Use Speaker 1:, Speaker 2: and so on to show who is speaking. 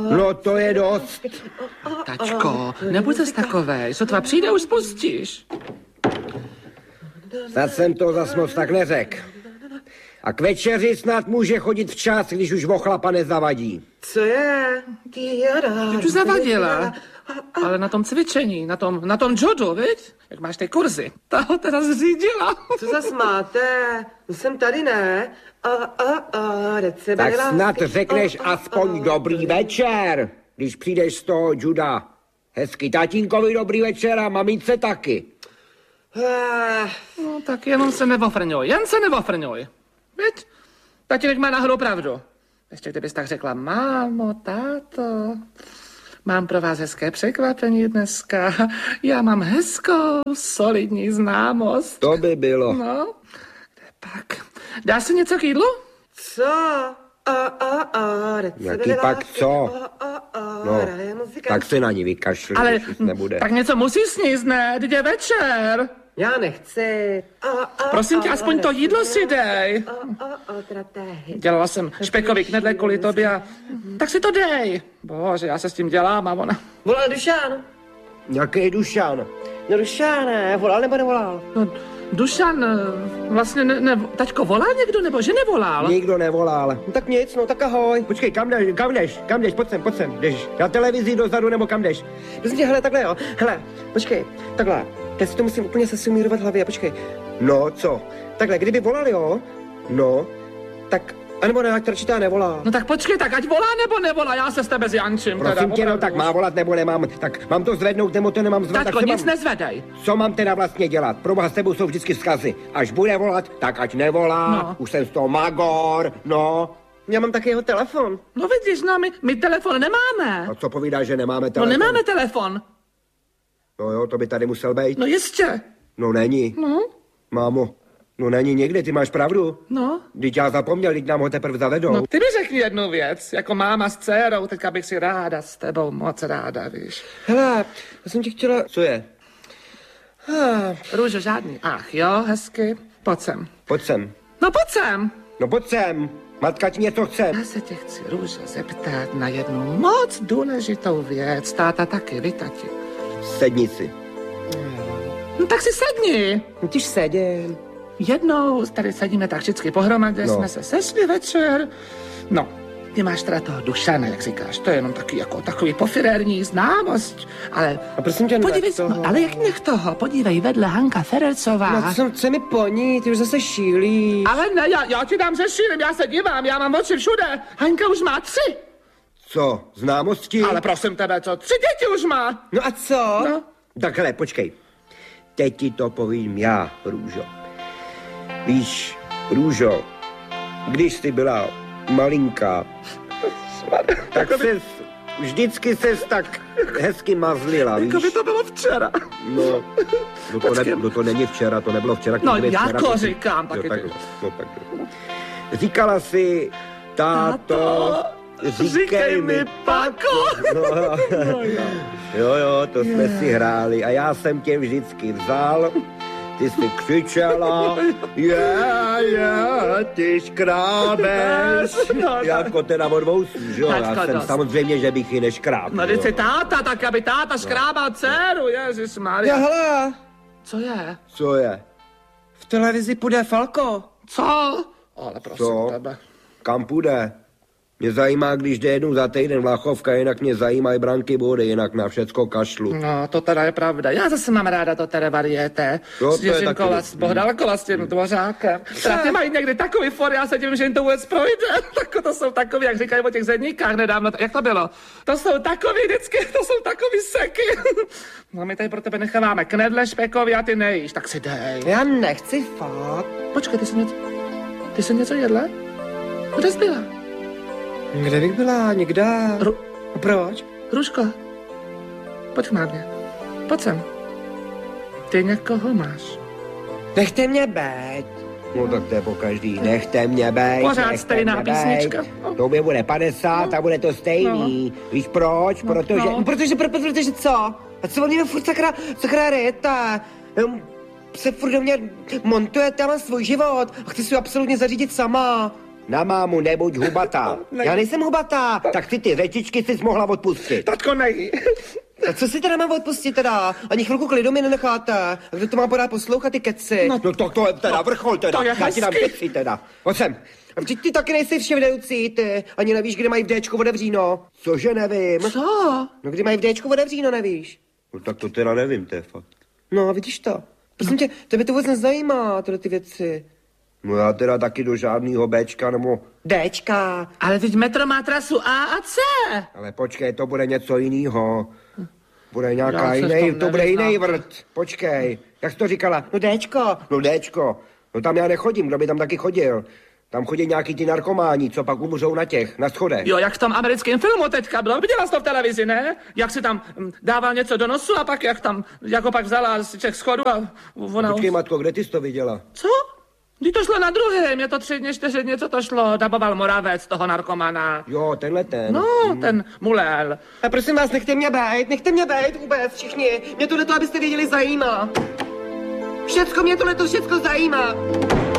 Speaker 1: No to je dost.
Speaker 2: Tačko, nebuď zas takovej, sotva přijde, už spustíš.
Speaker 1: Snad jsem to zas moc tak neřekl. A k večeři snad může chodit včas, když už ochlapa nezavadí.
Speaker 3: Co je?
Speaker 2: Ty už zavadila. Ale na tom cvičení, na tom judu, viď? Jak máš ty kurzy. Ta ho teda zřídila.
Speaker 3: Co zas máte? Jsem tady, ne?
Speaker 1: Tak snad řekneš aspoň dobrý večer, když přijdeš z toho juda. Hezky tatínkovi dobrý večer a mamince taky.
Speaker 2: No tak jenom se nevofrňuj, jen se nevofrňuj. Viď? Tatínek má náhodou pravdu. Ještě kdybys tak řekla, mámo, táto, mám pro vás hezké překvapení dneska. Já mám hezkou, solidní známost.
Speaker 1: To by bylo.
Speaker 2: No, kde pak? Dáš si něco k jídlu?
Speaker 3: Co?
Speaker 1: Jaký pak co? No, tak se na ní vykašli,
Speaker 2: ale
Speaker 1: když nebude.
Speaker 2: tak něco musíš sníst, ne? Teď je večer.
Speaker 3: Já nechci.
Speaker 2: Prosím tě, aspoň to jídlo si dej. Dělala jsem špekový knedle kvůli tobě a tak si to dej. Bože, já se s tím dělám a ona...
Speaker 3: Volal Dušan.
Speaker 1: Jaký Dušan?
Speaker 3: No Dušane, volal nebo nevolal?
Speaker 2: No, Dušan, vlastně taťko, volá někdo, nebo že nevolal?
Speaker 1: Nikdo nevolal.
Speaker 3: No, tak nic, no tak ahoj.
Speaker 1: Počkej, kam jdeš, pojď sem, jdeš na televizi dozadu, nebo kam jdeš?
Speaker 3: Prosím tě, hele, takhle jo, hele, počkej, takhle, já si to musím úplně sesumírovat v hlavě, počkej.
Speaker 1: No, co?
Speaker 3: Takhle, kdyby volal, jo, no, tak, anebo ne, ať radši teda nevolá.
Speaker 2: No tak počkej, tak ať volá nebo nevolá, já se s tebe zjančím.
Speaker 1: Prosím tě, no tak má volat nebo nemám, tak mám to zvednout nebo to nemám zvednout.
Speaker 2: Taťko, nic nezvedej.
Speaker 1: Co mám teda vlastně dělat? Proboha, s tebou jsou vždycky vzkazy. Až bude volat, tak ať nevolá,
Speaker 2: no.
Speaker 1: Už jsem z toho magor, no.
Speaker 3: Já mám taky jeho telefon.
Speaker 2: No vidíš, no my telefon nemáme.
Speaker 1: A co povídáš, že nemáme telefon?
Speaker 2: No nemáme telefon.
Speaker 1: No jo, to by tady musel být.
Speaker 2: No jistě.
Speaker 1: No není.
Speaker 2: No.
Speaker 1: Mámo, no není nikdy, ty máš pravdu.
Speaker 2: No.
Speaker 1: Vždyť já zapomněl, teď nám ho teprve zavedou.
Speaker 2: No ty mi řekni jednu věc, jako máma s dcerou, teďka bych si ráda s tebou, moc ráda, víš.
Speaker 3: Hele, já jsem ti chtěla...
Speaker 1: Co je?
Speaker 2: Růžo, žádný. Ach jo, hezky. Pojď sem.
Speaker 1: Pojď sem.
Speaker 2: No pojď sem.
Speaker 1: No pojď sem. Matka ti něco chce.
Speaker 2: Já se tě chci, Růžo, zeptat na jednu moc důležitou věc. Táta taky, vy tati.
Speaker 1: Sedni si.
Speaker 2: No tak si sedni.
Speaker 3: No tyž sedím.
Speaker 2: Jednou tady sedíme tak vždycky pohromadě, jsme se sešli večer. No, ty máš teda toho Dušana, jak říkáš, to je jenom takový pofirérní známost, ale...
Speaker 3: A prosím tě,
Speaker 2: podívej, no, ale jak nech toho, podívej, vedle Hanka Ferelcová.
Speaker 3: No co chce mi po ní, ty už zase šílíš.
Speaker 2: Ale ne, já ti dám, že šílim, já se dívám, já mám oči všude. Hanka už má 3.
Speaker 1: Co, známosti?
Speaker 2: Ale prosím tebe, co, 3 děti už má.
Speaker 3: No a co?
Speaker 2: No.
Speaker 1: Tak hele, počkej. Teď ti to povím já, Růžo. Víš, Růžo, když jsi byla malinká, tak vždycky ses tak hezky mazlila, víš?
Speaker 2: Jako by to bylo včera.
Speaker 1: No to není včera, to nebylo včera.
Speaker 2: No
Speaker 1: jako
Speaker 2: včera, říkám, taky ty.
Speaker 1: No tak. Říkala si, táto, říkej mi Pako. Jo, to jsme si hráli a já jsem tě vždycky vzal. Ty jsi křičela, ty škrábeš, jako teda od vousů, že jo? Já jsem samozřejmě, že bych ji neškrábl.
Speaker 2: No, když jsi táta, tak aby táta škrábal dceru, ježišmarja.
Speaker 3: Já hele.
Speaker 1: Co je?
Speaker 3: V televizi půjde Falko.
Speaker 2: Co? Ale prosím tebe.
Speaker 1: Kam půjde? Mě zajímá, když jde jednou za týden Vlachovka, jinak mě zajímají branky body, jinak na všecko kašlu.
Speaker 2: No, to teda je pravda. Já zase mám ráda to teda varieté. S Jiřinkova, s Bohdalkova, s tím Dvořákem. Teda ty mají někdy takový for, já se divím, že jim to vůbec projde. To jsou takový, jak říkají o těch zedníkách nedávno. Jak to bylo? To jsou takový vždycky, to jsou takový seky. No, my tady pro tebe necháváme knedle špekový a ty nejíš, tak si dej.
Speaker 3: Já nechci fakt.
Speaker 2: Počkej, ty jsi něco jedla? Kde jsi byla?
Speaker 3: Kde bych byla? Nikde. Proč?
Speaker 2: Růžko, pojď k mámě. Pojď sem. Ty někoho máš.
Speaker 3: Nechte mě být.
Speaker 1: No tak to je po každý. Nechte mě být.
Speaker 2: Pořád stejná písnička.
Speaker 1: To mě bude 50 a bude to stejný. Víš proč?
Speaker 3: Protože co? A co mě furt sakra rejete? Se furt do mě montujete, já mám svůj život a chci si ho absolutně zařídit sama.
Speaker 1: Na mámu nebuď hubatá.
Speaker 3: Já nejsem hubatá.
Speaker 1: Tak ty řečičky jsi mohla odpustit.
Speaker 2: Tatko, nej.
Speaker 3: Tak co si teda mám odpustit teda? Ani chvilku klidu mi nenecháte. A kdo to má pořád poslouchat ty keci?
Speaker 1: No to je teda vrchol teda.
Speaker 2: to je
Speaker 1: Já ti dám
Speaker 2: hezký.
Speaker 1: keci teda. Pojď sem.
Speaker 3: A vždyť ty taky nejsi vševědoucí, ty. Ani nevíš, kde mají v Dčku otevříno.
Speaker 1: Cože nevím.
Speaker 3: Co? No kdy mají v Dčku otevříno, nevíš?
Speaker 1: No tak to teda nevím, to je fakt.
Speaker 3: No, vidíš to. Prosím tě, tebe to vůbec nezajímá, tyhle ty věci.
Speaker 1: No já teda taky do žádnýho Bčka nebo...
Speaker 3: Dčka.
Speaker 2: Ale teď metro má trasu A a C.
Speaker 1: Ale počkej, to bude něco jinýho. Bude nějaká
Speaker 2: Já se v
Speaker 1: jiný,
Speaker 2: tom
Speaker 1: to bude
Speaker 2: nevyznám.
Speaker 1: jiný vrt. Počkej, jak jsi to říkala?
Speaker 3: No Dčko.
Speaker 1: No Dčko. No tam já nechodím, kdo by tam taky chodil? Tam chodí nějaký ty narkománi, co pak umřou na schodech.
Speaker 2: Jo, jak v tom americkém filmu teďka bylo. Viděla jsi to v televizi, ne? Jak si tam dával něco do nosu a pak jak tam, jako pak vzala z těch schodů a ona...
Speaker 1: Počkej, matko, kde ty jsi to viděla?
Speaker 2: Co? Když to šlo na druhém, je to 3 dny, 4 dny, co to šlo, daboval Moravec, toho narkomana.
Speaker 1: Jo, tenhle ten.
Speaker 2: No, ten mulel.
Speaker 3: A prosím vás, nechte mě bejt vůbec všichni. Mě tohleto, abyste věděli, zajímá. Všecko mě tohleto všecko zajímá.